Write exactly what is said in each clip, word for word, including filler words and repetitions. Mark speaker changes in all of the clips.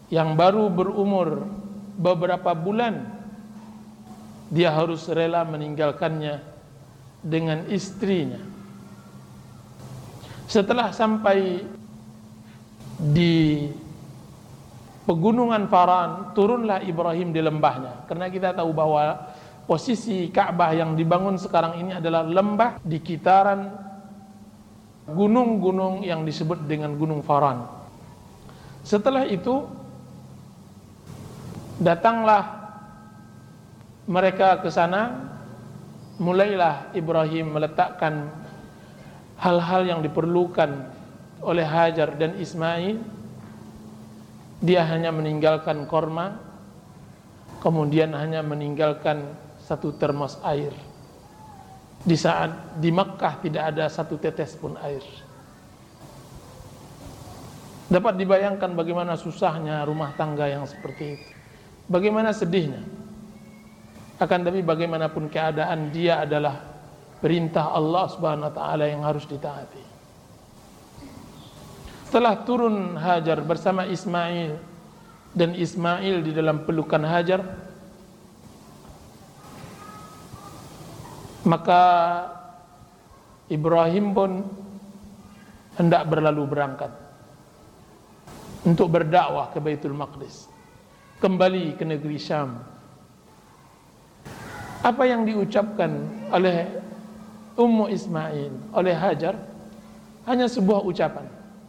Speaker 1: yang baru berumur beberapa bulan, dia harus rela meninggalkannya dengan istrinya. Setelah sampai di pegunungan Faran, turunlah Ibrahim di lembahnya. Karena kita tahu bahwa posisi Ka'bah yang dibangun sekarang ini adalah lembah di kitaran gunung-gunung yang disebut dengan Gunung Faran. Setelah itu datanglah mereka ke sana, mulailah Ibrahim meletakkan hal-hal yang diperlukan oleh Hajar dan Ismail. Dia hanya meninggalkan korma, kemudian hanya meninggalkan satu termos air. Di saat di Makkah tidak ada satu tetes pun air. Dapat dibayangkan bagaimana susahnya rumah tangga yang seperti itu, bagaimana sedihnya. Akan tapi bagaimanapun keadaan, dia adalah perintah Allah Subhanahu wa taala yang harus ditaati. Setelah turun Hajar bersama Ismail, dan Ismail di dalam pelukan Hajar, maka Ibrahim pun hendak berlalu berangkat untuk berdakwah ke Baitul Maqdis, kembali ke negeri Syam. Apa yang diucapkan oleh Ummu Ismail, oleh Hajar, hanya sebuah ucapan.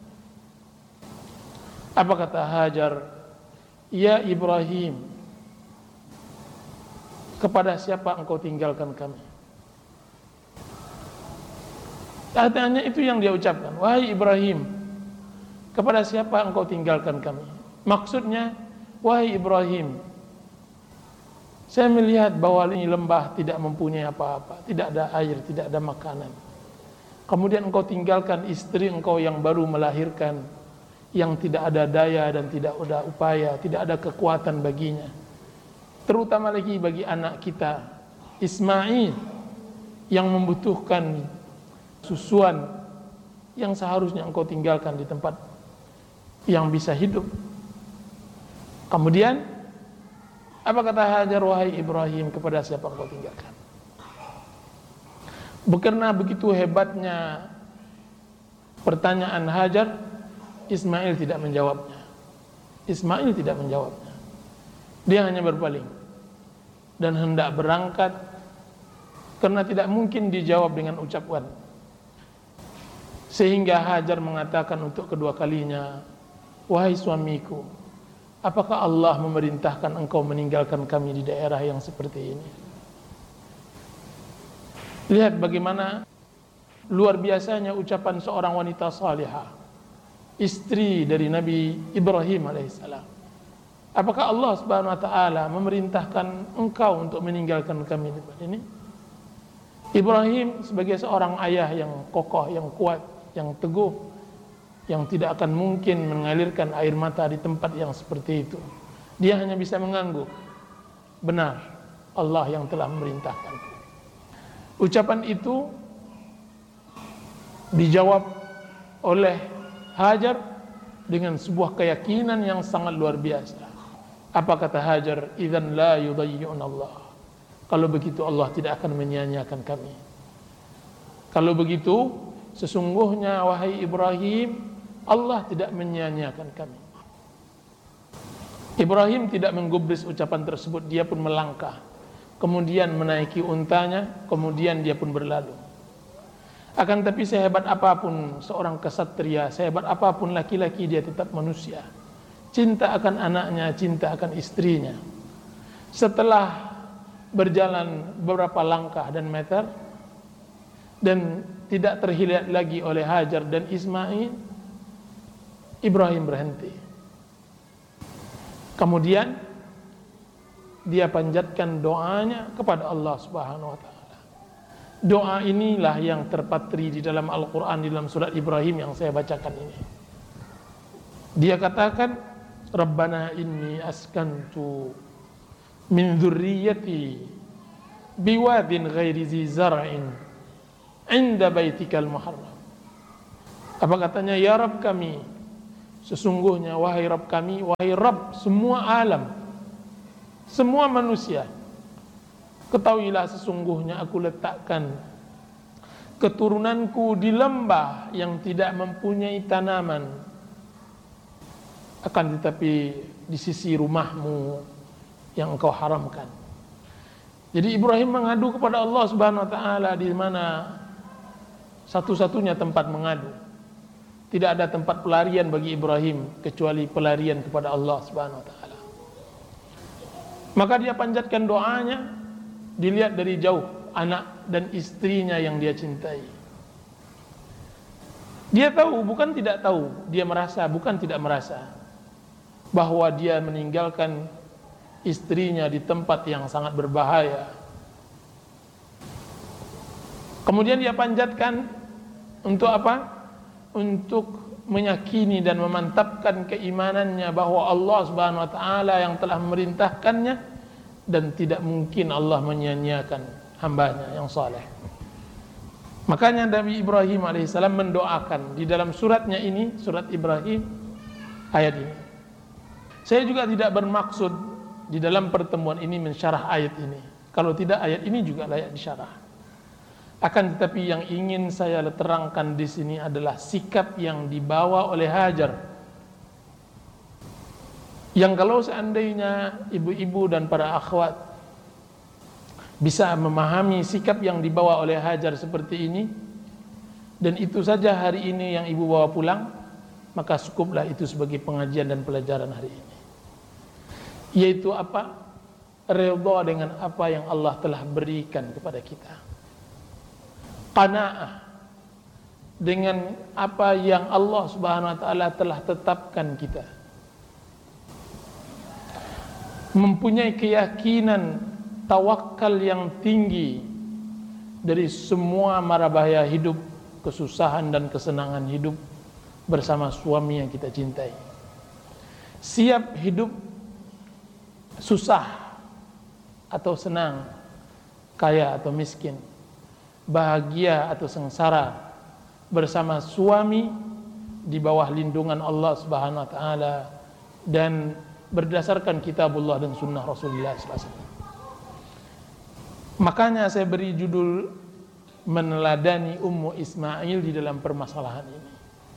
Speaker 1: Apa kata Hajar? Ya Ibrahim, kepada siapa engkau tinggalkan kami? Artinya itu yang dia ucapkan. Wahai Ibrahim, kepada siapa engkau tinggalkan kami? Maksudnya, wahai Ibrahim, saya melihat bahwa ini lembah tidak mempunyai apa-apa, tidak ada air, tidak ada makanan. Kemudian engkau tinggalkan istri engkau yang baru melahirkan, yang tidak ada daya dan tidak ada upaya, tidak ada kekuatan baginya. Terutama lagi bagi anak kita Ismail yang membutuhkan susuan yang seharusnya engkau tinggalkan di tempat yang bisa hidup. Kemudian apa kata Hajar? Wahai Ibrahim, kepada siapa engkau tinggalkan? Karena begitu hebatnya pertanyaan Hajar, Ismail tidak menjawabnya. Ismail tidak menjawabnya. Dia hanya berpaling dan hendak berangkat, karena tidak mungkin dijawab dengan ucapan. Sehingga Hajar mengatakan untuk kedua kalinya, wahai suamiku, apakah Allah memerintahkan engkau meninggalkan kami di daerah yang seperti ini? Lihat bagaimana luar biasanya ucapan seorang wanita salihah, istri dari Nabi Ibrahim alaihissalam. Apakah Allah Subhanahu wa taala memerintahkan engkau untuk meninggalkan kami di tempat ini? Ibrahim sebagai seorang ayah yang kokoh, yang kuat, yang teguh, yang tidak akan mungkin mengalirkan air mata di tempat yang seperti itu, dia hanya bisa mengangguk. Benar, Allah yang telah memerintahkan. Ucapan itu dijawab oleh Hajar dengan sebuah keyakinan yang sangat luar biasa. Apa kata Hajar? Idzan la yudayyi'un Allah. Kalau begitu Allah tidak akan menyia-nyiakan kami. Kalau begitu, sesungguhnya wahai Ibrahim, Allah tidak menyia-nyiakan kami. Ibrahim tidak menggubris ucapan tersebut, dia pun melangkah, kemudian menaiki untanya, kemudian dia pun berlalu. Akan tapi sehebat apapun seorang kesatria, sehebat apapun laki-laki, dia tetap manusia. Cinta akan anaknya, cinta akan istrinya. Setelah berjalan beberapa langkah dan meter, dan tidak terlihat lagi oleh Hajar dan Ismail, Ibrahim berhenti. Kemudian dia panjatkan doanya kepada Allah Subhanahu wa taala. Doa inilah yang terpatri di dalam Al-Qur'an, di dalam surat Ibrahim yang saya bacakan ini. Dia katakan, Rabbana inni askantu min dzurriyyati biwadin ghairi zi zar'in 'inda baitikal muharram. Apa katanya? Ya Rabb kami, sesungguhnya wahai Rabb kami, wahai Rabb semua alam, semua manusia, ketahuilah sesungguhnya aku letakkan keturunanku di lembah yang tidak mempunyai tanaman, akan tetapi di sisi rumahmu yang engkau haramkan. Jadi Ibrahim mengadu kepada Allah Subhanahu wa taala di mana satu-satunya tempat mengadu. Tidak ada tempat pelarian bagi Ibrahim kecuali pelarian kepada Allah Subhanahu wa taala. Maka dia panjatkan doanya, dilihat dari jauh anak dan istrinya yang dia cintai. Dia tahu, bukan tidak tahu, dia merasa, bukan tidak merasa bahwa dia meninggalkan istrinya di tempat yang sangat berbahaya. Kemudian dia panjatkan untuk apa? Untuk meyakini dan memantapkan keimanannya bahwa Allah Subhanahu wa taala yang telah memerintahkannya dan tidak mungkin Allah menyia-nyiakan hambanya yang saleh. Makanya Nabi Ibrahim alaihissalam mendoakan di dalam suratnya ini, surat Ibrahim, ayat ini. Saya juga tidak bermaksud di dalam pertemuan ini mensyarah ayat ini. Kalau tidak, ayat ini juga layak disyarah. Akan tetapi yang ingin saya terangkan di sini adalah sikap yang dibawa oleh Hajar. Yang kalau seandainya ibu-ibu dan para akhwat bisa memahami sikap yang dibawa oleh Hajar seperti ini, dan itu saja hari ini yang ibu bawa pulang, maka cukuplah itu sebagai pengajian dan pelajaran hari ini. Yaitu apa? Redha dengan apa yang Allah telah berikan kepada kita. Qanaah dengan apa yang Allah Subhanahu wa taala telah tetapkan kita. Mempunyai keyakinan tawakal yang tinggi dari semua mara bahaya hidup, kesusahan dan kesenangan hidup bersama suami yang kita cintai. Siap hidup susah atau senang, kaya atau miskin, bahagia atau sengsara bersama suami di bawah lindungan Allah Subhanahu wa taala dan berdasarkan kitabullah dan sunnah Rasulullah sallallahu alaihi wasallam. Makanya saya beri judul meneladani Ummu Ismail di dalam permasalahan ini.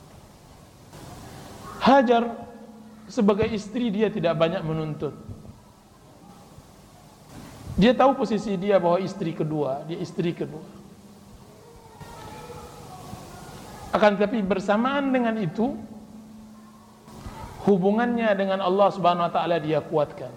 Speaker 1: Hajar sebagai istri dia tidak banyak menuntut. Dia tahu posisi dia bahwa istri kedua, dia istri kedua. Akan tetapi bersamaan dengan itu, hubungannya dengan Allah Subhanahu wa taala dia kuatkan.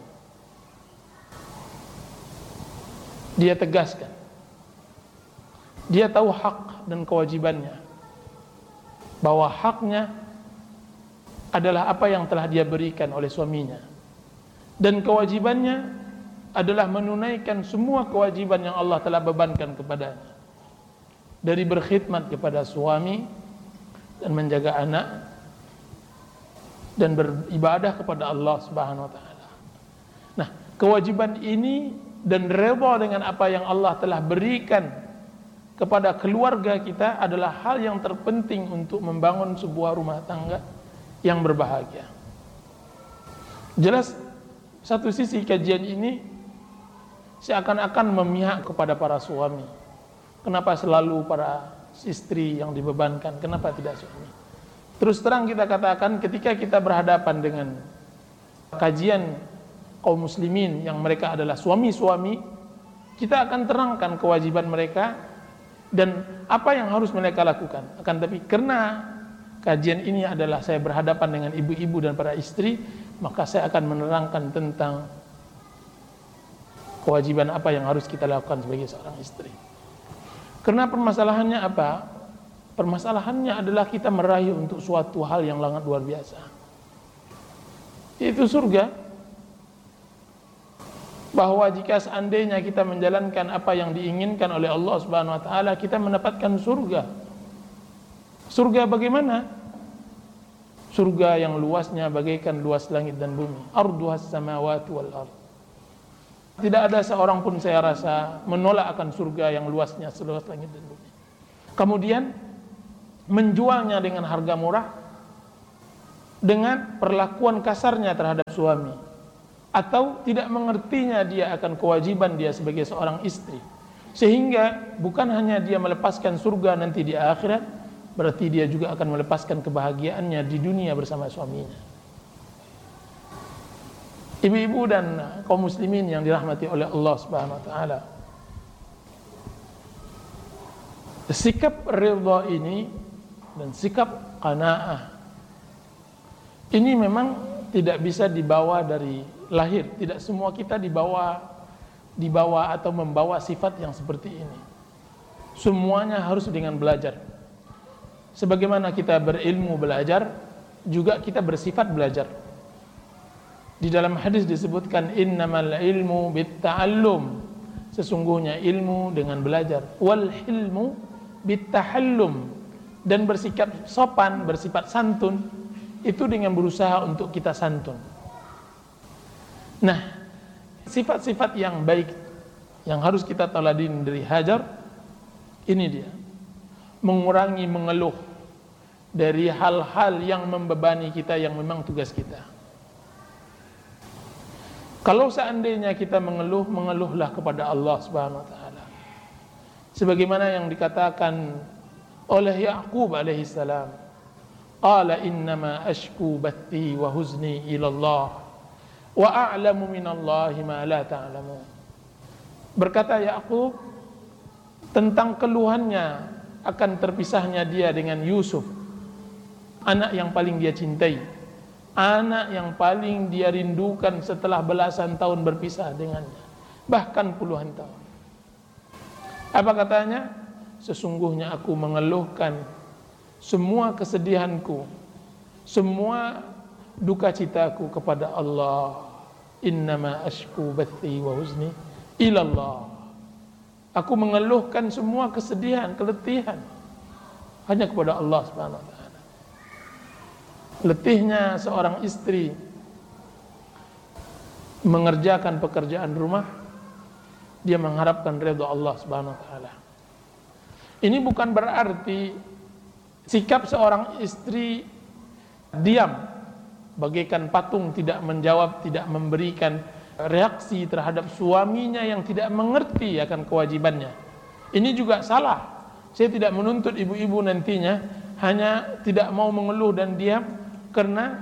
Speaker 1: Dia tegaskan. Dia tahu hak dan kewajibannya. Bahwa haknya adalah apa yang telah dia berikan oleh suaminya. Dan kewajibannya adalah menunaikan semua kewajiban yang Allah telah bebankan kepadanya. Dari berkhidmat kepada suami dan menjaga anak dan beribadah kepada Allah Subhanahu wa taala. Nah, kewajiban ini dan redha dengan apa yang Allah telah berikan kepada keluarga kita adalah hal yang terpenting untuk membangun sebuah rumah tangga yang berbahagia. Jelas satu sisi kajian ini seakan-akan memihak kepada para suami. Kenapa selalu para istri yang dibebankan, kenapa tidak suami? Terus terang kita katakan, ketika kita berhadapan dengan kajian kaum muslimin yang mereka adalah suami-suami, kita akan terangkan kewajiban mereka dan apa yang harus mereka lakukan. Akan tapi karena kajian ini adalah saya berhadapan dengan ibu-ibu dan para istri, maka saya akan menerangkan tentang kewajiban apa yang harus kita lakukan sebagai seorang istri. Karena permasalahannya apa? Permasalahannya adalah kita meraih untuk suatu hal yang sangat luar biasa. Itu surga. Bahwa jika seandainya kita menjalankan apa yang diinginkan oleh Allah Subhanahu wa taala, kita mendapatkan surga. Surga bagaimana? Surga yang luasnya bagaikan luas langit dan bumi. Arduhas samawati wal ardh. Tidak ada seorang pun saya rasa menolak akan surga yang luasnya seluas langit dan bumi. Kemudian menjualnya dengan harga murah dengan perlakuan kasarnya terhadap suami, atau tidak mengertinya dia akan kewajiban dia sebagai seorang istri, sehingga bukan hanya dia melepaskan surga nanti di akhirat, berarti dia juga akan melepaskan kebahagiaannya di dunia bersama suaminya. Ibu-ibu dan kaum muslimin yang dirahmati oleh Allah Subhanahu wa taala, sikap ridha ini dan sikap qanaah ini memang tidak bisa dibawa dari lahir. Tidak semua kita dibawa dibawa atau membawa sifat yang seperti ini. Semuanya harus dengan belajar. Sebagaimana kita berilmu belajar, juga kita bersifat belajar. Di dalam hadis disebutkan innamal ilmu bitta'allum. Sesungguhnya ilmu dengan belajar. Wal hilmu bittahallum. Dan bersikap sopan, bersifat santun, itu dengan berusaha untuk kita santun. Nah, sifat-sifat yang baik yang harus kita teladin dari Hajar, ini dia: mengurangi mengeluh dari hal-hal yang membebani kita, yang memang tugas kita. Kalau seandainya kita mengeluh, mengeluhlah kepada Allah Subhanahu wa taala. Sebagaimana yang dikatakan oleh Yaqub alaihi salam, qala innama ashku bathi wa huzni ila Allah wa a'lamu minallahi ma la ta'lamun. Berkata Yaqub tentang keluhannya akan terpisahnya dia dengan Yusuf, anak yang paling dia cintai, anak yang paling dia rindukan setelah belasan tahun berpisah dengannya, bahkan puluhan tahun. Apa katanya? Sesungguhnya aku mengeluhkan semua kesedihanku, semua duka citaku kepada Allah. Innama ashku bathi wa huzni ila Allah. Aku mengeluhkan semua kesedihan, keletihan hanya kepada Allah Subhanahu wa taala. Letihnya seorang istri mengerjakan pekerjaan rumah, dia mengharapkan ridha Allah Subhanahu wa taala. Ini bukan berarti sikap seorang istri diam, bagaikan patung, tidak menjawab, tidak memberikan reaksi terhadap suaminya yang tidak mengerti akan kewajibannya. Ini juga salah. Saya tidak menuntut ibu-ibu nantinya hanya tidak mau mengeluh dan diam karena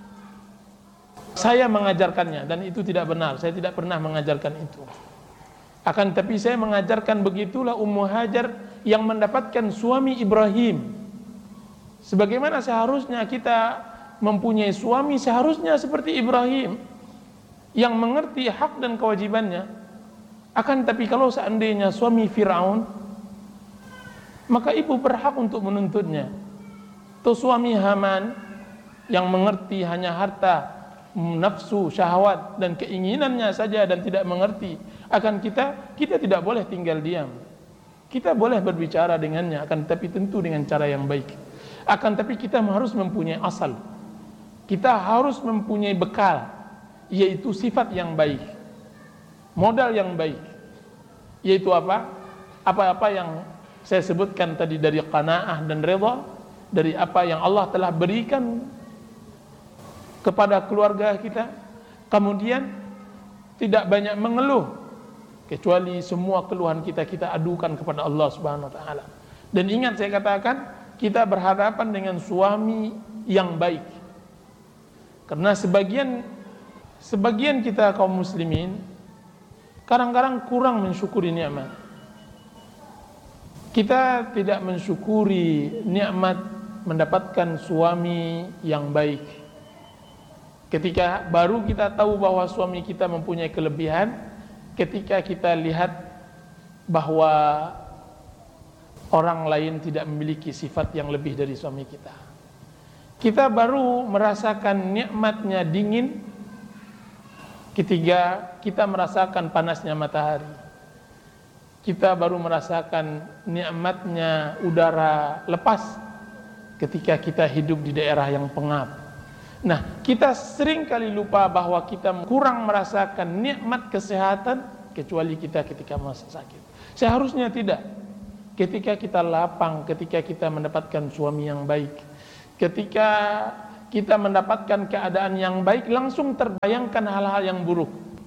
Speaker 1: saya mengajarkannya, dan itu tidak benar. Saya tidak pernah mengajarkan itu. Akan tapi saya mengajarkan begitulah Ummu Hajar yang mendapatkan suami Ibrahim. Sebagaimana seharusnya kita mempunyai suami, seharusnya seperti Ibrahim yang mengerti hak dan kewajibannya. Akan tapi kalau seandainya suami Fir'aun, maka ibu berhak untuk menuntutnya. Atau suami Haman yang mengerti hanya harta, nafsu, syahwat dan keinginannya saja dan tidak mengerti akan kita, kita tidak boleh tinggal diam. Kita boleh berbicara dengannya, akan tapi tentu dengan cara yang baik. Akan tapi kita harus mempunyai asal. Kita harus mempunyai bekal, yaitu sifat yang baik, modal yang baik. Yaitu apa? Apa-apa yang saya sebutkan tadi dari qanaah dan redha, dari apa yang Allah telah berikan kepada keluarga kita. Kemudian tidak banyak mengeluh, kecuali semua keluhan kita kita adukan kepada Allah Subhanahu wa taala. Dan ingat saya katakan, kita berhadapan dengan suami yang baik. Karena sebagian sebagian kita kaum muslimin kadang-kadang kurang mensyukuri nikmat. Kita tidak mensyukuri nikmat mendapatkan suami yang baik. Ketika baru kita tahu bahwa suami kita mempunyai kelebihan, ketika kita lihat bahwa orang lain tidak memiliki sifat yang lebih dari suami kita, kita baru merasakan nikmatnya dingin ketika kita merasakan panasnya matahari. Kita baru merasakan nikmatnya udara lepas ketika kita hidup di daerah yang pengap. Nah, kita sering kali lupa bahwa kita kurang merasakan nikmat kesehatan kecuali kita ketika masa sakit. Seharusnya tidak. Ketika kita lapang, ketika kita mendapatkan suami yang baik, ketika kita mendapatkan keadaan yang baik, langsung terbayangkan hal-hal yang buruk.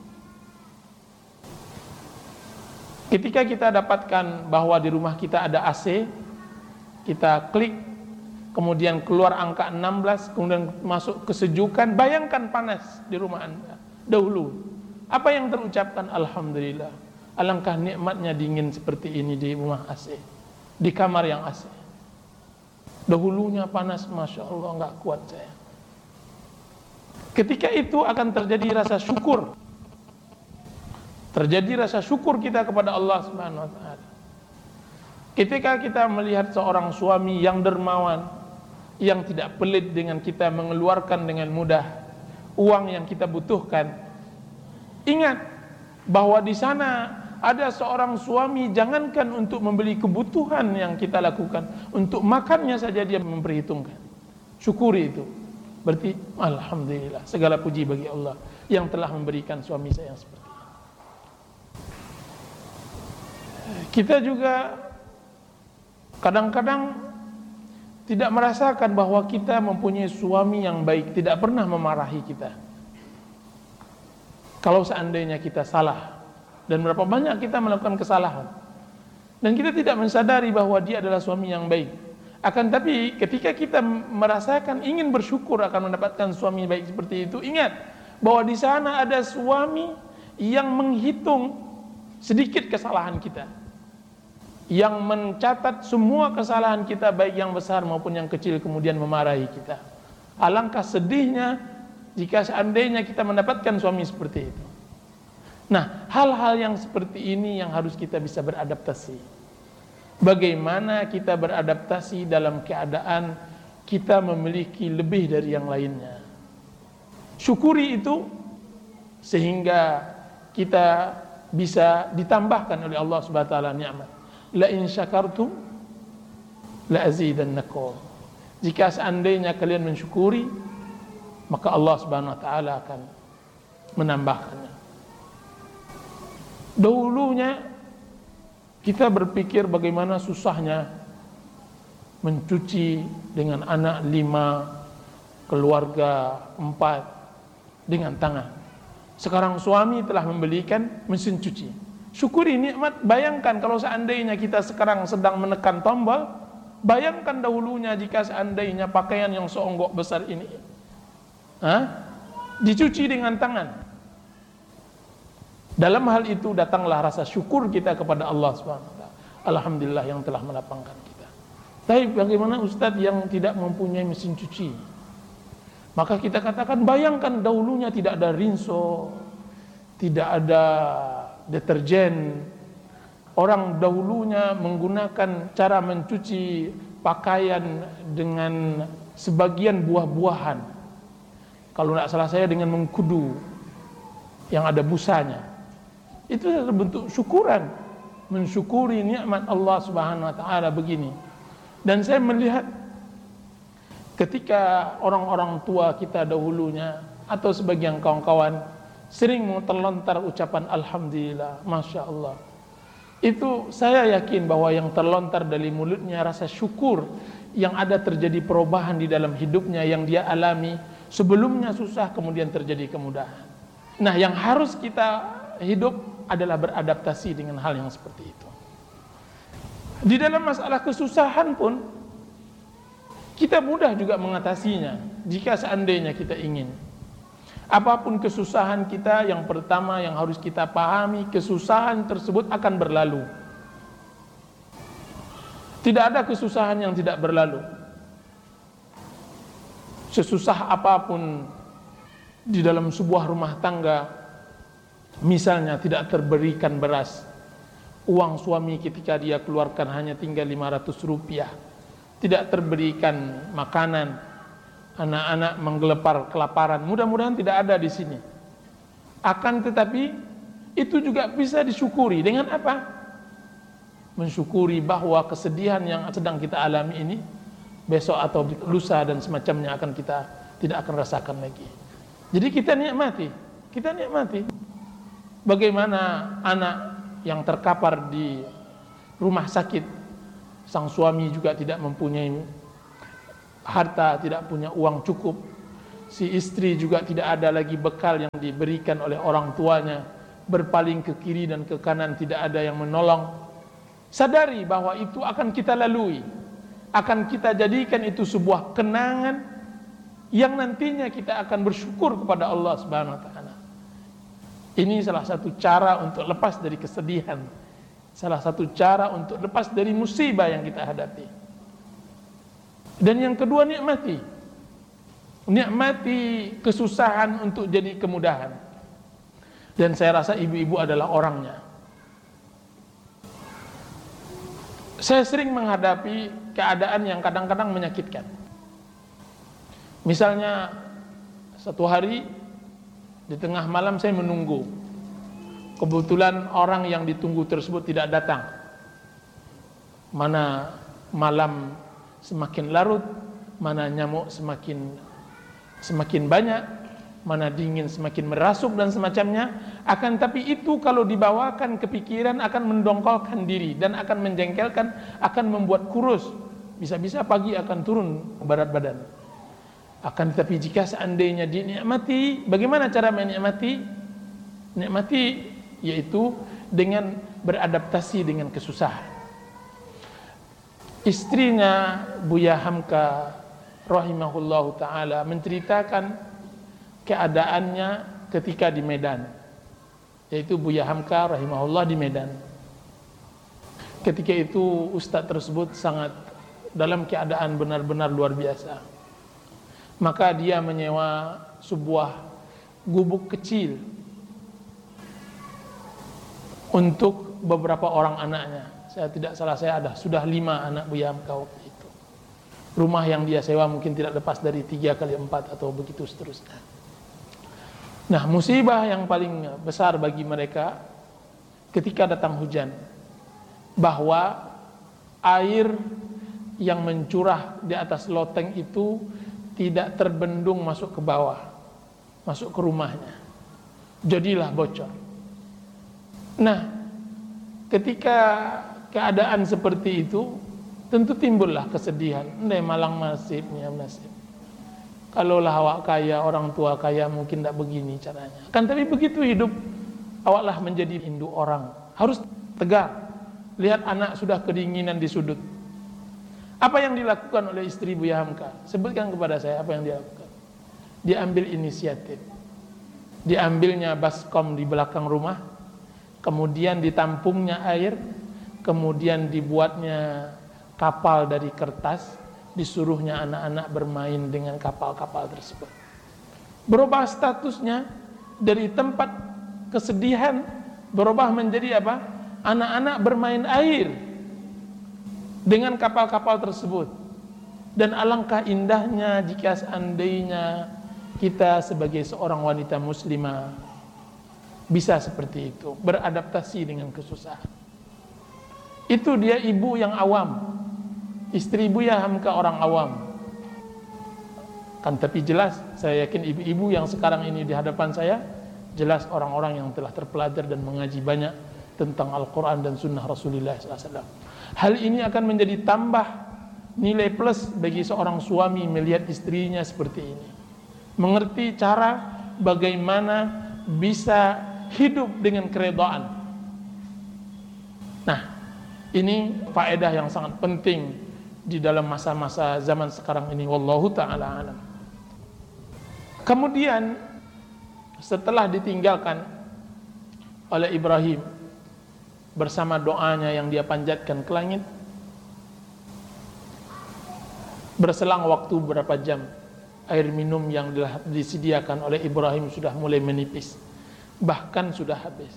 Speaker 1: Ketika kita dapatkan bahwa di rumah kita ada A C, kita klik, kemudian keluar angka enam belas, kemudian masuk kesejukan, bayangkan panas di rumah Anda. Dahulu, apa yang terucapkan? Alhamdulillah, alangkah nikmatnya dingin seperti ini di rumah A C, di kamar yang A C. Dahulunya panas, Masya Allah, nggak kuat saya. Ketika itu akan terjadi rasa syukur. Terjadi rasa syukur kita kepada Allah Subhanahu wa taala. Ketika kita melihat seorang suami yang dermawan, yang tidak pelit dengan kita mengeluarkan dengan mudah uang yang kita butuhkan. Ingat bahwa di sana ada seorang suami, jangankan untuk membeli kebutuhan yang kita lakukan, untuk makannya saja dia memperhitungkan. Syukuri itu. Berarti alhamdulillah, segala puji bagi Allah yang telah memberikan suami saya yang seperti ini. Kita juga kadang-kadang tidak merasakan bahwa kita mempunyai suami yang baik, tidak pernah memarahi kita. Kalau seandainya kita salah, dan berapa banyak kita melakukan kesalahan, dan kita tidak mensadari bahwa dia adalah suami yang baik. Akan tapi ketika kita merasakan ingin bersyukur akan mendapatkan suami baik seperti itu, ingat bahwa di sana ada suami yang menghitung sedikit kesalahan kita, yang mencatat semua kesalahan kita, baik yang besar maupun yang kecil, kemudian memarahi kita. Alangkah sedihnya jika seandainya kita mendapatkan suami seperti itu. Nah, hal-hal yang seperti ini yang harus kita bisa beradaptasi. Bagaimana kita beradaptasi dalam keadaan kita memiliki lebih dari yang lainnya. Syukuri itu sehingga kita bisa ditambahkan oleh Allah Subhanahu wa taala nikmat. La in syakartum la azidannakum. Jika seandainya kalian mensyukuri, maka Allah Subhanahu wa taala akan menambahkannya. Dahulunya kita berpikir bagaimana susahnya mencuci dengan anak lima, keluarga empat dengan tangan. Sekarang suami telah membelikan mesin cuci. Syukuri nikmat. Bayangkan kalau seandainya kita sekarang sedang menekan tombol, bayangkan dahulunya jika seandainya pakaian yang seonggok besar ini Hah? dicuci dengan tangan. Dalam hal itu datanglah rasa syukur kita kepada Allah subhanahu wa taala. Alhamdulillah yang telah melapangkan kita. Tapi bagaimana Ustadz yang tidak mempunyai mesin cuci? Maka kita katakan, bayangkan dahulunya tidak ada rinso, tidak ada deterjen. Orang dahulunya menggunakan cara mencuci pakaian dengan sebagian buah-buahan. Kalau tidak salah saya dengan mengkudu yang ada busanya. Itu adalah bentuk syukuran, mensyukuri nikmat Allah Subhanahu wa taala begini. Dan saya melihat ketika orang-orang tua kita dahulunya atau sebagian kawan-kawan sering terlontar ucapan alhamdulillah, masya Allah. Itu saya yakin bahwa yang terlontar dari mulutnya rasa syukur yang ada terjadi perubahan di dalam hidupnya yang dia alami. Sebelumnya susah, kemudian terjadi kemudahan. Nah, yang harus kita hidup adalah beradaptasi dengan hal yang seperti itu. Di dalam masalah kesusahan pun kita mudah juga mengatasinya jika seandainya kita ingin. Apapun kesusahan kita, yang pertama yang harus kita pahami, kesusahan tersebut akan berlalu. Tidak ada kesusahan yang tidak berlalu. Sesusah apapun di dalam sebuah rumah tangga, misalnya tidak terberikan beras, uang suami ketika dia keluarkan hanya tinggal lima ratus rupiah, tidak terberikan makanan, anak-anak menggelepar kelaparan, mudah-mudahan tidak ada di sini. Akan tetapi itu juga bisa disyukuri dengan apa? Mensyukuri bahwa kesedihan yang sedang kita alami ini besok atau lusa dan semacamnya akan kita tidak akan rasakan lagi. Jadi kita nikmati, kita nikmati. Bagaimana anak yang terkapar di rumah sakit, sang suami juga tidak mempunyai harta, tidak punya uang cukup, Si istri juga tidak ada lagi bekal yang diberikan oleh orang tuanya, berpaling ke kiri dan ke kanan, tidak ada yang menolong. Sadari bahwa itu akan kita lalui, akan kita jadikan itu sebuah kenangan yang nantinya kita akan bersyukur kepada Allah Subhanahu wa taala. Ini salah satu cara untuk lepas dari kesedihan, salah satu cara untuk lepas dari musibah yang kita hadapi. Dan yang kedua, nikmati nikmati kesusahan untuk jadi kemudahan. Dan saya rasa ibu-ibu adalah orangnya. Saya sering menghadapi keadaan yang kadang-kadang menyakitkan. Misalnya satu hari di tengah malam saya menunggu, kebetulan orang yang ditunggu tersebut tidak datang. Mana malam semakin larut, mana nyamuk semakin semakin banyak, mana dingin semakin merasuk dan semacamnya. Akan tapi itu kalau dibawakan ke pikiran akan mendongkolkan diri dan akan menjengkelkan, akan membuat kurus, bisa-bisa pagi akan turun berat badan. Akan tetapi jika seandainya dinikmati, bagaimana cara menikmati? Nikmati yaitu dengan beradaptasi dengan kesusahan. Istrinya Buya Hamka rahimahullahu ta'ala menceritakan keadaannya ketika di Medan, yaitu Buya Hamka rahimahullah di Medan. Ketika itu ustadz tersebut sangat dalam keadaan benar-benar luar biasa. Maka dia menyewa sebuah gubuk kecil untuk beberapa orang anaknya. Saya tidak salah, saya ada sudah lima anak Buya Hamka waktu itu. Rumah yang dia sewa mungkin tidak lepas dari tiga kali empat atau begitu seterusnya. Nah, musibah yang paling besar bagi mereka ketika datang hujan, bahwa air yang mencurah di atas loteng itu tidak terbendung masuk ke bawah, masuk ke rumahnya, jadilah bocor. Nah, ketika keadaan seperti itu, tentu timbullah kesedihan. Ndai malang nasibnya nasib. Kalaulah awak kaya, orang tua kaya, mungkin tidak begini caranya. Kan tapi begitu hidup, awaklah menjadi induk orang. Harus tegar. Lihat anak sudah kedinginan di sudut. Apa yang dilakukan oleh istri Buya Hamka? Sebutkan kepada saya apa yang dia lakukan. Dia ambil inisiatif. Diambilnya baskom di belakang rumah, kemudian ditampungnya air, kemudian dibuatnya kapal dari kertas, disuruhnya anak-anak bermain dengan kapal-kapal tersebut. Berubah statusnya dari tempat kesedihan, berubah menjadi apa? Anak-anak bermain air dengan kapal-kapal tersebut. Dan alangkah indahnya jika seandainya kita sebagai seorang wanita muslimah bisa seperti itu, beradaptasi dengan kesusahan. Itu dia ibu yang awam. Istri Buya Hamka orang awam. Kan tapi jelas, saya yakin ibu-ibu yang sekarang ini di hadapan saya, jelas orang-orang yang telah terpelajar dan mengaji banyak tentang Al-Quran dan Sunnah Rasulullah shallallahu alaihi wasallam. Hal ini akan menjadi tambah nilai plus bagi seorang suami melihat istrinya seperti ini, mengerti cara bagaimana bisa hidup dengan keredaan. Nah, ini faedah yang sangat penting di dalam masa-masa zaman sekarang ini. Wallahu ta'ala alam. Kemudian setelah ditinggalkan oleh Ibrahim bersama doanya yang dia panjatkan ke langit, berselang waktu berapa jam, air minum yang disediakan oleh Ibrahim sudah mulai menipis, bahkan sudah habis.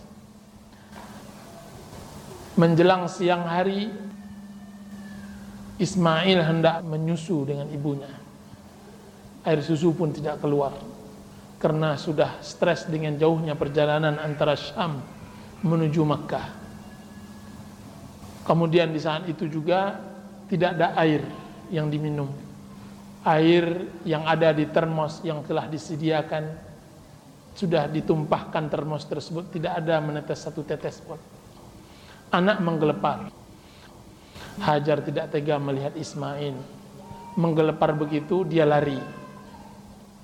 Speaker 1: Menjelang siang hari, Ismail hendak menyusu dengan ibunya. Air susu pun tidak keluar karena sudah stres dengan jauhnya perjalanan antara Syam menuju Makkah. Kemudian di saat itu juga tidak ada air yang diminum. Air yang ada di termos yang telah disediakan sudah ditumpahkan termos tersebut, tidak ada menetes satu tetes pun. Anak menggelepar. Hajar tidak tega melihat Ismail menggelepar begitu, dia lari.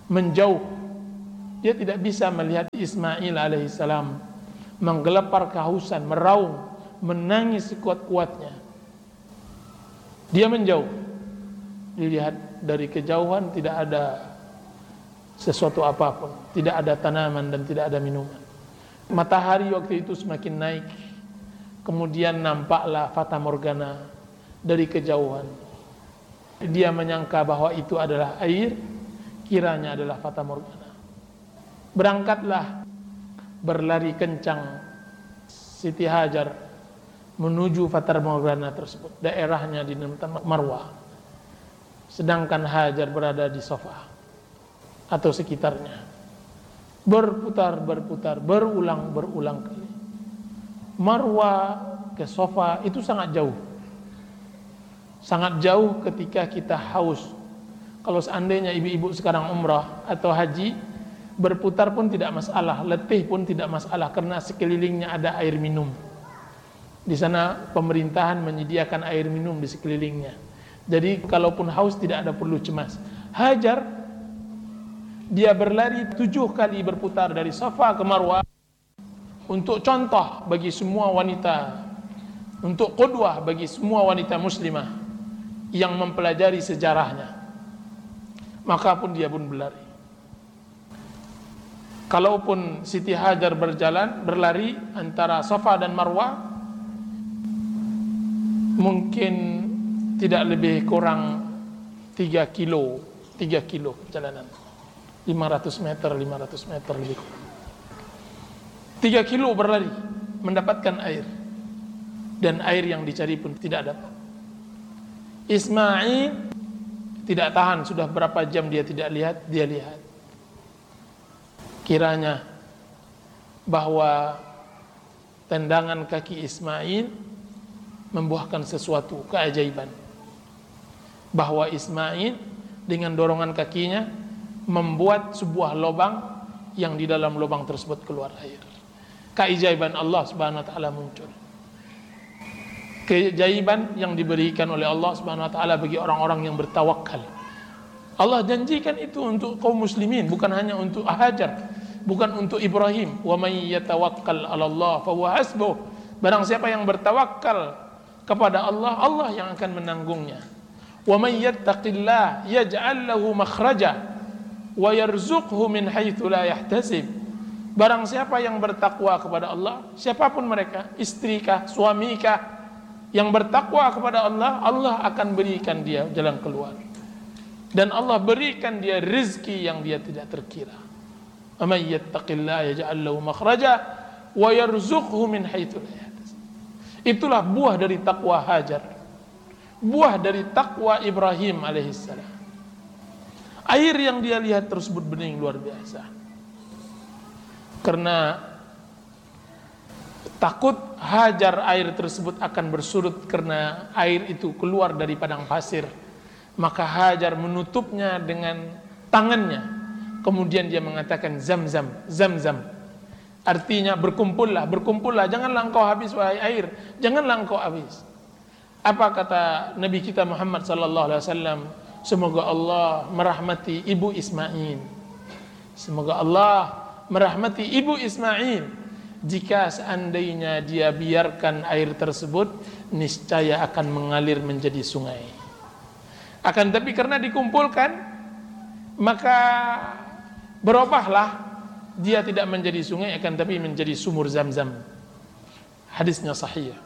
Speaker 1: menjauh. Dia tidak bisa melihat Ismail alaihissalam menggelepar kehausan, meraung, menangis sekuat-kuatnya. Dia menjauh. Dilihat dari kejauhan tidak ada sesuatu apapun, tidak ada tanaman dan tidak ada minuman. Matahari waktu itu semakin naik. Kemudian nampaklah fata morgana dari kejauhan. Dia menyangka bahwa itu adalah air, kiranya adalah fata morgana. Berangkatlah berlari kencang Siti Hajar menuju fata morgana tersebut. Daerahnya di Marwah. Sedangkan Hajar berada di Safa atau sekitarnya. Berputar, berputar, berulang, berulang kali. Marwah ke Safa itu sangat jauh. Sangat jauh ketika kita haus. Kalau seandainya ibu-ibu sekarang umrah atau haji, berputar pun tidak masalah, letih pun tidak masalah karena sekelilingnya ada air minum. Di sana pemerintahan menyediakan air minum di sekelilingnya. Jadi kalaupun haus tidak ada perlu cemas. Hajar dia berlari tujuh kali berputar dari Safa ke Marwah untuk contoh bagi semua wanita, untuk qudwah bagi semua wanita muslimah yang mempelajari sejarahnya. Maka pun dia pun berlari. Kalaupun Siti Hajar berjalan, berlari antara Safa dan Marwah, mungkin tidak lebih kurang tiga kilo, tiga kilo perjalanan. lima ratus meter, lima ratus meter lebih kurang. tiga kilo berlari mendapatkan air. Dan air yang dicari pun tidak dapat. Ismail tidak tahan, sudah berapa jam dia tidak lihat, dia lihat. Kiranya bahwa tendangan kaki Ismail membuahkan sesuatu keajaiban. Bahwa Ismail dengan dorongan kakinya membuat sebuah lubang yang di dalam lubang tersebut keluar air. Keajaiban Allah Subhanahu wa taala muncul. Keajaiban yang diberikan oleh Allah Subhanahu wa taala bagi orang-orang yang bertawakal. Allah janjikan itu untuk kaum muslimin, bukan hanya untuk Hajar, bukan untuk Ibrahim. Wa may yatawakkal 'ala Allah fa huwa hasbuh. Barang siapa yang bertawakal kepada Allah, Allah yang akan menanggungnya. Wa may yattaqillah yaj'al lahu makhraja wa yarzuqhu min haitsu la yahtasib. Barang siapa yang bertakwa kepada Allah, siapapun mereka, istrikah, suamikah, yang bertakwa kepada Allah, Allah akan berikan dia jalan keluar. Dan Allah berikan dia rezeki yang dia tidak terkira. Amay yattaqillaha yaj'al lahu makhraja wa yarzuqhu min haitsu la yahtasib. Itulah buah dari takwa Hajar. Buah dari takwa Ibrahim alaihissalam. Air yang dia lihat tersebut bening luar biasa. Karena takut Hajar air tersebut akan bersurut karena air itu keluar dari padang pasir. Maka Hajar menutupnya dengan tangannya. Kemudian dia mengatakan zam-zam, zam-zam. Artinya berkumpullah, berkumpullah. Janganlah engkau habis wahai air. Janganlah engkau habis. Apa kata Nabi kita Muhammad sallallahu alaihi wasallam? Semoga Allah merahmati ibu Ismail. Semoga Allah merahmati ibu Ismail. Jika seandainya dia biarkan air tersebut, niscaya akan mengalir menjadi sungai. Akan tapi karena dikumpulkan, maka berubahlah, dia tidak menjadi sungai, akan tapi menjadi sumur Zam-Zam. Hadisnya sahih.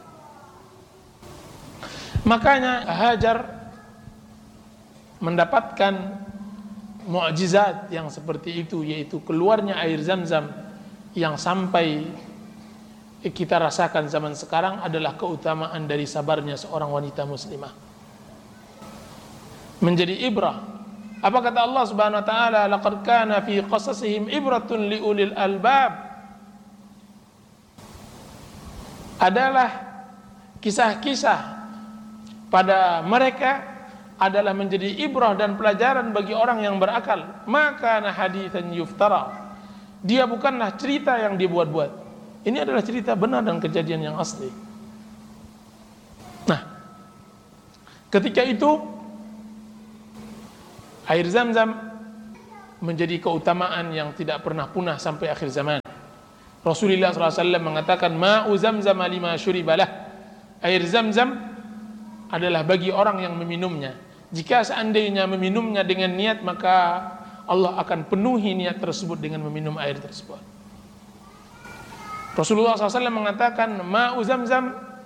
Speaker 1: Makanya Hajar mendapatkan mukjizat yang seperti itu, yaitu keluarnya air Zam-Zam yang sampai kita rasakan zaman sekarang adalah keutamaan dari sabarnya seorang wanita muslimah. Menjadi ibrah. Apa kata Allah Subhanahu wa taala? Laqad kana fi qasasihim ibratun liulil albab. Adalah kisah-kisah pada mereka adalah menjadi ibrah dan pelajaran bagi orang yang berakal. Maka na haditsan yuftara. Dia bukanlah cerita yang dibuat-buat. Ini adalah cerita benar dan kejadian yang asli. Nah, ketika itu air Zam-Zam menjadi keutamaan yang tidak pernah punah sampai akhir zaman. Rasulullah shallallahu alaihi wasallam mengatakan, ma'u zamzam lima syuribalah, air Zamzam adalah bagi orang yang meminumnya. Jika seandainya meminumnya dengan niat, maka Allah akan penuhi niat tersebut dengan meminum air tersebut. Rasulullah shallallahu alaihi wasallam mengatakan, ma'u Zamzam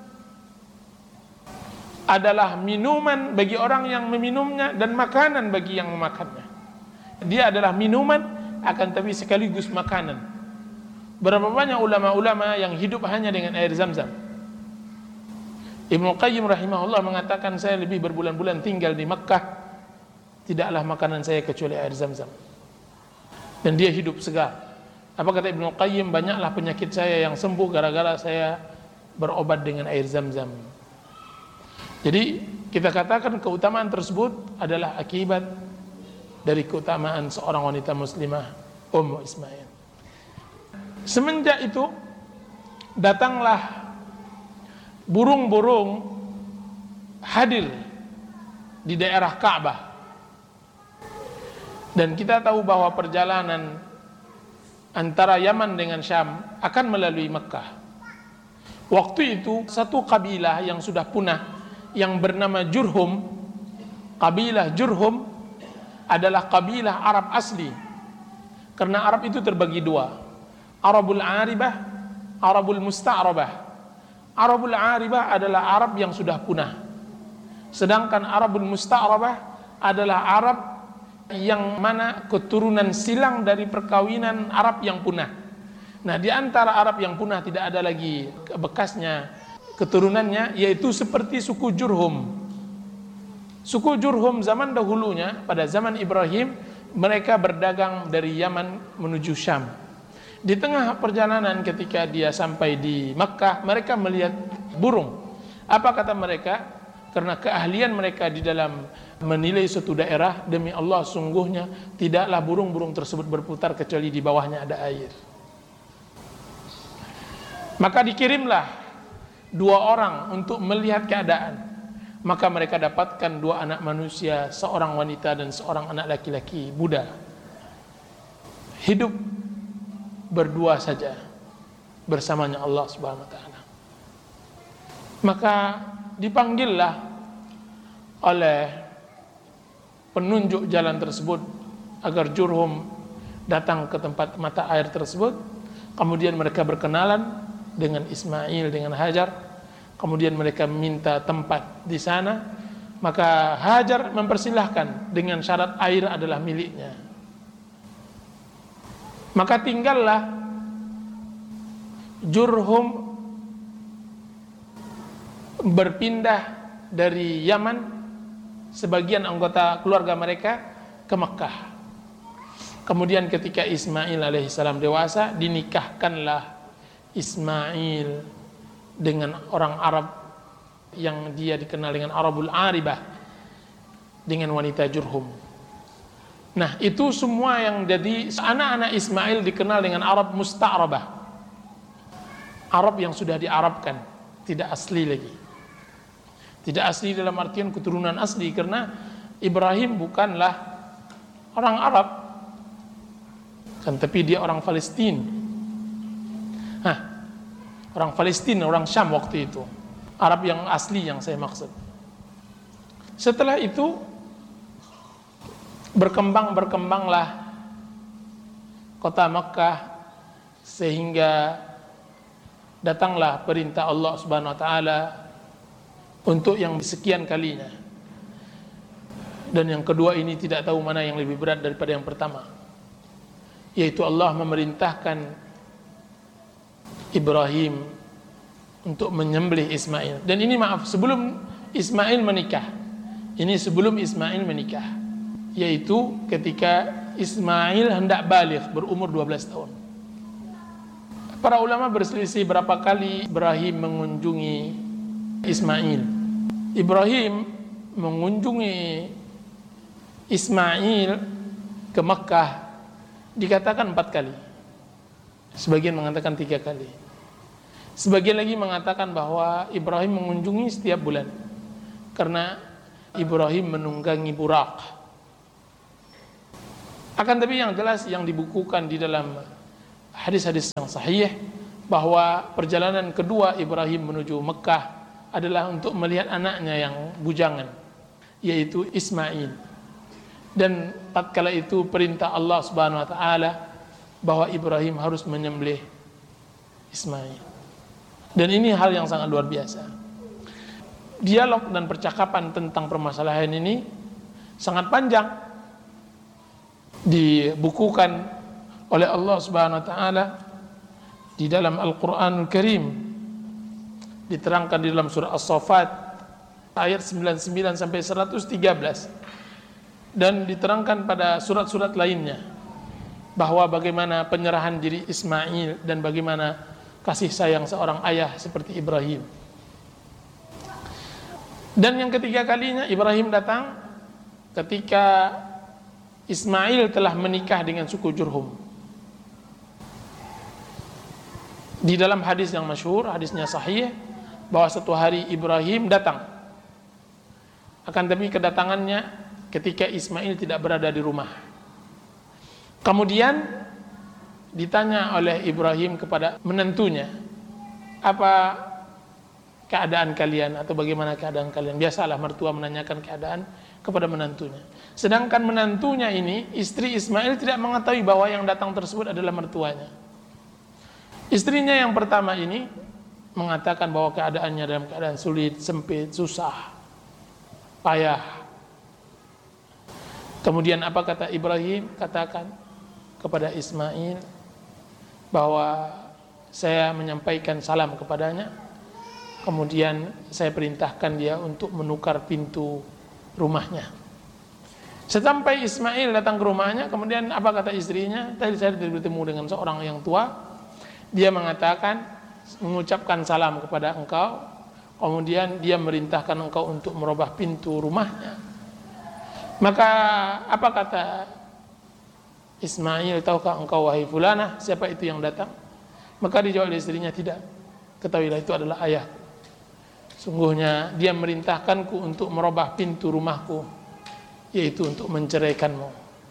Speaker 1: adalah minuman bagi orang yang meminumnya dan makanan bagi yang memakannya. Dia adalah minuman akan tapi sekaligus makanan. Berapa banyak ulama-ulama yang hidup hanya dengan air Zamzam. Ibnu Qayyim rahimahullah mengatakan, saya lebih berbulan-bulan tinggal di Makkah, tidaklah makanan saya kecuali air Zamzam. Dan dia hidup segar. Apa kata Ibnu Qayyim? Banyaklah penyakit saya yang sembuh gara-gara saya berobat dengan air Zamzam. Jadi kita katakan keutamaan tersebut adalah akibat dari keutamaan seorang wanita muslimah, Ummu Ismail. Semenjak itu datanglah burung-burung hadir di daerah Ka'bah. Dan kita tahu bahwa perjalanan antara Yaman dengan Syam akan melalui Mekkah. Waktu itu satu kabilah yang sudah punah yang bernama Jurhum, kabilah Jurhum adalah kabilah Arab asli. Karena Arab itu terbagi dua, Arabul Aribah, Arabul Musta'rabah. Arabul Aribah adalah Arab yang sudah punah, sedangkan Arabul Musta'rabah adalah Arab yang mana keturunan silang dari perkawinan Arab yang punah. Nah, di antara Arab yang punah tidak ada lagi bekasnya keturunannya, yaitu seperti suku Jurhum. Suku Jurhum zaman dahulunya, pada zaman Ibrahim, mereka berdagang dari Yaman menuju Syam. Di tengah perjalanan ketika dia sampai di Makkah, mereka melihat burung. Apa kata mereka? Karena keahlian mereka di dalam menilai suatu daerah, demi Allah sungguhnya tidaklah burung-burung tersebut berputar kecuali di bawahnya ada air. Maka dikirimlah dua orang untuk melihat keadaan. Maka mereka dapatkan dua anak manusia, seorang wanita dan seorang anak laki-laki muda, hidup berdua saja bersamanya Allah Subhanahu wa taala. Maka dipanggillah oleh penunjuk jalan tersebut agar Jurhum datang ke tempat mata air tersebut. Kemudian mereka berkenalan dengan Ismail, dengan Hajar. Kemudian mereka minta tempat di sana. Maka Hajar mempersilahkan dengan syarat air adalah miliknya. Maka tinggallah Jurhum berpindah dari Yaman, sebagian anggota keluarga mereka ke Mekkah. Kemudian ketika Ismail alaihissalam dewasa, dinikahkanlah Ismail dengan orang Arab yang dia dikenal dengan Arabul Aribah, dengan wanita Jurhum. Nah, itu semua yang jadi anak-anak Ismail dikenal dengan Arab Musta'rabah, Arab yang sudah diarabkan, tidak asli lagi. Tidak asli dalam artian keturunan asli, karena Ibrahim bukanlah orang Arab kan, tapi dia orang Palestina. Hah, orang Palestina, orang Syam waktu itu. Arab yang asli yang saya maksud. Setelah itu berkembang-berkembanglah kota Makkah, sehingga datanglah perintah Allah Subhanahu wa taala untuk yang sekian kalinya. Dan yang kedua ini tidak tahu mana yang lebih berat daripada yang pertama, yaitu Allah memerintahkan Ibrahim untuk menyembelih Ismail. Dan ini maaf, sebelum Ismail menikah. Ini sebelum Ismail menikah, yaitu ketika Ismail hendak baligh, berumur dua belas tahun. Para ulama berselisih berapa kali Ibrahim mengunjungi Ismail. Ibrahim mengunjungi Ismail ke Makkah dikatakan empat kali. Sebagian mengatakan tiga kali. Sebagian lagi mengatakan bahwa Ibrahim mengunjungi setiap bulan, karena Ibrahim menunggangi burak. Akan tapi yang jelas yang dibukukan di dalam hadis-hadis yang sahih bahwa perjalanan kedua Ibrahim menuju Mekah adalah untuk melihat anaknya yang bujangan, yaitu Ismail. Dan tatkala itu perintah Allah Subhanahu wa taala bahwa Ibrahim harus menyembelih Ismail. Dan ini hal yang sangat luar biasa. Dialog dan percakapan tentang permasalahan ini sangat panjang, dibukukan oleh Allah Subhanahu wa taala di dalam Al-Qur'anul Karim, diterangkan di dalam surah As-Saffat ayat sembilan puluh sembilan sampai seratus tiga belas, dan diterangkan pada surat-surat lainnya bahwa bagaimana penyerahan diri Ismail dan bagaimana kasih sayang seorang ayah seperti Ibrahim. Dan yang ketiga kalinya Ibrahim datang ketika Ismail telah menikah dengan suku Jurhum. Di dalam hadis yang masyhur, hadisnya sahih, bahwa satu hari Ibrahim datang. Akan tapi kedatangannya ketika Ismail tidak berada di rumah. Kemudian ditanya oleh Ibrahim kepada menantunya, apa keadaan kalian atau bagaimana keadaan kalian? Biasalah mertua menanyakan keadaan kepada menantunya. Sedangkan menantunya ini, istri Ismail, tidak mengetahui bahwa yang datang tersebut adalah mertuanya. Istrinya yang pertama ini mengatakan bahwa keadaannya dalam keadaan sulit, sempit, susah, payah. Kemudian apa kata Ibrahim? Katakan kepada Ismail bahwa saya menyampaikan salam kepadanya, kemudian saya perintahkan dia untuk menukar pintu rumahnya. Sesampai Ismail datang ke rumahnya, kemudian apa kata istrinya? Tadi saya bertemu dengan seorang yang tua. Dia mengatakan, mengucapkan salam kepada engkau, kemudian dia merintahkan engkau untuk merubah pintu rumahnya. Maka apa kata Ismail? Tahukah engkau wahai fulanah siapa itu yang datang? Maka dijawab oleh istrinya, tidak. Ketahuilah itu adalah ayah. Sungguhnya dia merintahkanku untuk merubah pintu rumahku, yaitu untuk menceraikanmu.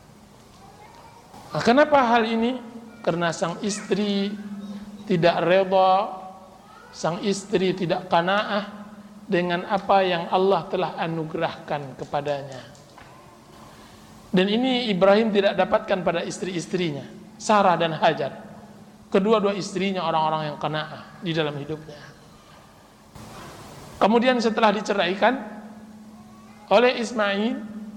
Speaker 1: Nah, kenapa hal ini? Karena sang istri tidak reda, sang istri tidak qanaah dengan apa yang Allah telah anugerahkan kepadanya. Dan ini Ibrahim tidak dapatkan pada istri-istrinya, Sarah dan Hajar. Kedua-dua istrinya orang-orang yang qanaah di dalam hidupnya. Kemudian setelah diceraikan oleh Ismail,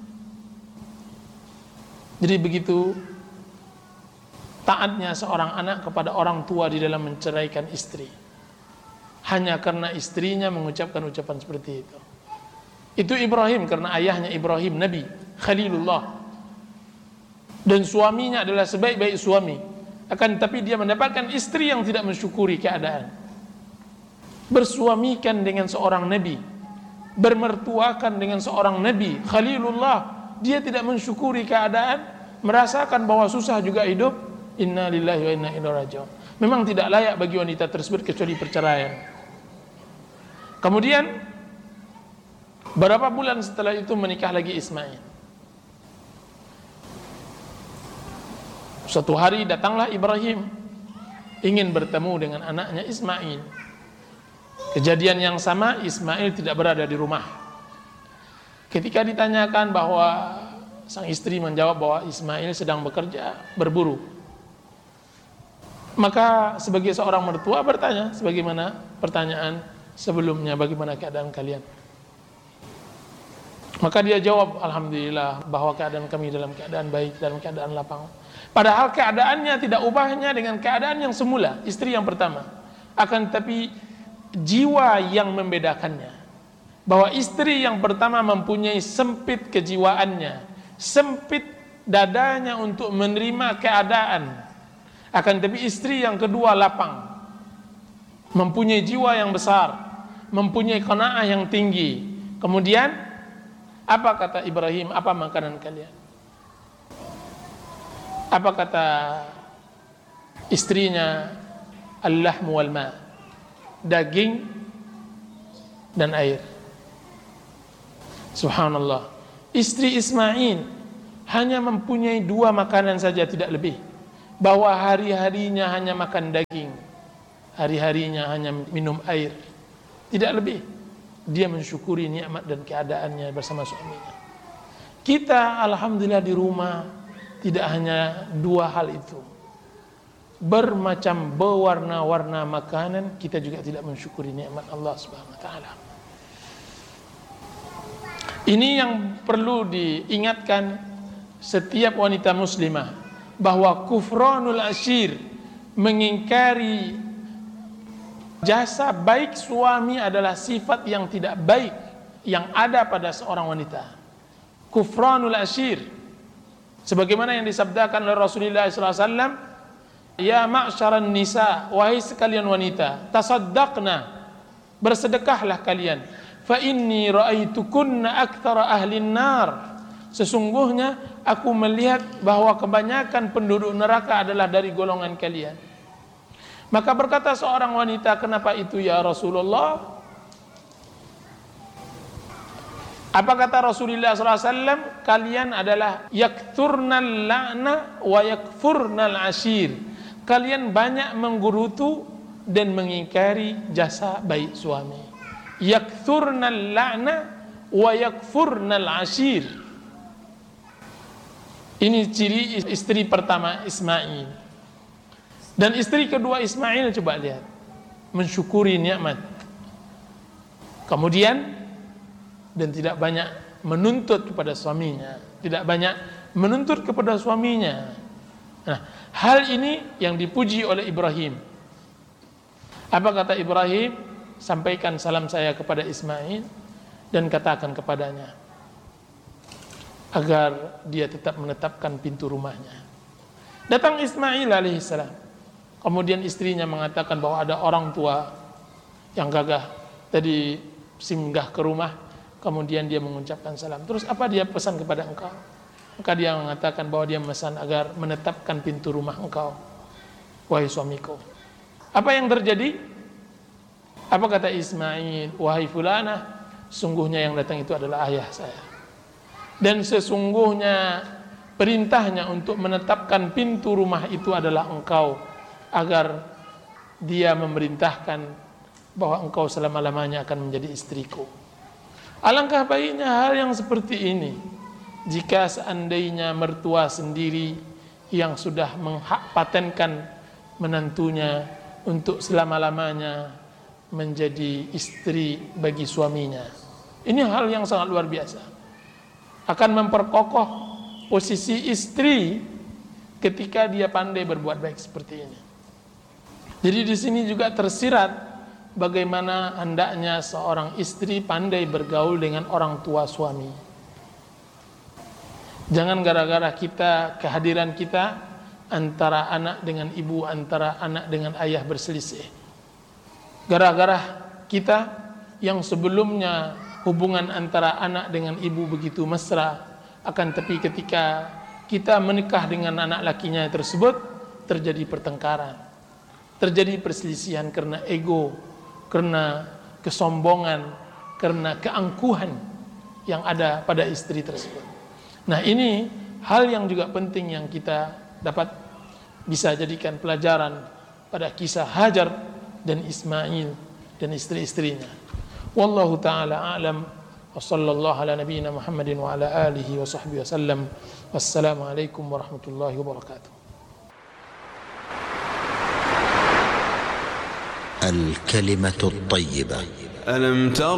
Speaker 1: jadi begitu taatnya seorang anak kepada orang tua di dalam menceraikan istri, hanya karena istrinya mengucapkan ucapan seperti itu. Itu Ibrahim, karena ayahnya Ibrahim Nabi Khalilullah, dan suaminya adalah sebaik-baik suami. Akan tapi dia mendapatkan istri yang tidak mensyukuri keadaan, bersuamikan dengan seorang Nabi, bermertuakan dengan seorang Nabi Khalilullah. Dia tidak mensyukuri keadaan, merasakan bahwa susah juga hidup. Inna lillahi wa inna ilaihi raji'un. Memang tidak layak bagi wanita tersebut kecuali perceraian. Kemudian berapa bulan setelah itu menikah lagi Ismail. Suatu hari datanglah Ibrahim ingin bertemu dengan anaknya Ismail. Kejadian yang sama, Ismail tidak berada di rumah. Ketika ditanyakan, bahwa sang istri menjawab bahwa Ismail sedang bekerja, berburu. Maka sebagai seorang mertua bertanya, sebagaimana pertanyaan sebelumnya, bagaimana keadaan kalian? Maka dia jawab, alhamdulillah, bahwa keadaan kami dalam keadaan baik, dalam keadaan lapang. Padahal keadaannya tidak ubahnya dengan keadaan yang semula, istri yang pertama. Akan tapi jiwa yang membedakannya, bahwa istri yang pertama mempunyai sempit kejiwaannya, sempit dadanya untuk menerima keadaan. Akan tapi istri yang kedua lapang, mempunyai jiwa yang besar, mempunyai qanaah yang tinggi. Kemudian apa kata Ibrahim? Apa makanan kalian? Apa kata istrinya? Al-lahmu wal ma', daging dan air. Subhanallah. Istri Ismail hanya mempunyai dua makanan saja, tidak lebih. Bahwa hari-harinya hanya makan daging, hari-harinya hanya minum air, tidak lebih. Dia mensyukuri nikmat dan keadaannya bersama suaminya. Kita alhamdulillah di rumah tidak hanya dua hal itu. Bermacam berwarna-warna makanan, kita juga tidak mensyukuri nikmat Allah Subhanahu wa taala. Ini yang perlu diingatkan setiap wanita muslimah, bahwa kufranul ashir, mengingkari jasa baik suami, adalah sifat yang tidak baik yang ada pada seorang wanita. Kufranul ashir, sebagaimana yang disabdakan oleh Rasulullah sallallahu alaihi wasallam, ya ma'syaran nisa, wahai sekalian wanita, tasaddaqna, bersedekahlah kalian, fa inni ra'aitukunna aktsara ahlin nar, sesungguhnya aku melihat bahwa kebanyakan penduduk neraka adalah dari golongan kalian. Maka berkata seorang wanita, kenapa itu ya Rasulullah? Apa kata Rasulullah sallallahu alaihi wasallam? Kalian adalah yakturnal la'na wa yakfurnal ashir, kalian banyak menggerutu dan mengingkari jasa baik suami. Yakturnal la'na wa yakfurnal ashir. Ini ciri istri pertama Ismail. Dan istri kedua Ismail, coba lihat, mensyukuri nikmat. Kemudian, dan tidak banyak menuntut kepada suaminya, tidak banyak menuntut kepada suaminya. Nah, hal ini yang dipuji oleh Ibrahim. Apa kata Ibrahim? Sampaikan salam saya kepada Ismail dan katakan kepadanya agar dia tetap menetapkan pintu rumahnya. Datang Ismail alaihissalam. Kemudian istrinya mengatakan bahwa ada orang tua yang gagah tadi singgah ke rumah. Kemudian dia mengucapkan salam. Terus apa dia pesan kepada engkau? Maka dia mengatakan bahwa dia memesan agar menetapkan pintu rumah engkau, wahai suamiku. Apa yang terjadi? Apa kata Ismail? Wahai fulanah, sungguhnya yang datang itu adalah ayah saya. Dan sesungguhnya perintahnya untuk menetapkan pintu rumah itu adalah engkau, agar dia memerintahkan bahwa engkau selama-lamanya akan menjadi istriku. Alangkah baiknya hal yang seperti ini jika seandainya mertua sendiri yang sudah mengpatenkan menantunya untuk selama-lamanya menjadi istri bagi suaminya. Ini hal yang sangat luar biasa. Akan memperkokoh posisi istri ketika dia pandai berbuat baik seperti ini. Jadi di sini juga tersirat bagaimana hendaknya seorang istri pandai bergaul dengan orang tua suami. Jangan gara-gara kita, kehadiran kita antara anak dengan ibu, antara anak dengan ayah berselisih. Gara-gara kita yang sebelumnya hubungan antara anak dengan ibu begitu mesra, akan tapi ketika kita menikah dengan anak lakinya tersebut, terjadi pertengkaran, terjadi perselisihan karena ego, karena kesombongan, karena keangkuhan yang ada pada istri tersebut. Nah, ini hal yang juga penting yang kita dapat bisa jadikan pelajaran pada kisah Hajar dan Ismail dan istri-istrinya. Wallahu ta'ala a'lam, wa sallallahu ala nabiyyina Muhammadin wa ala alihi wa sahbihi wasallam. Wassalamu alaikum warahmatullahi wabarakatuh.
Speaker 2: الكلمة الطيبة.
Speaker 3: ألم تر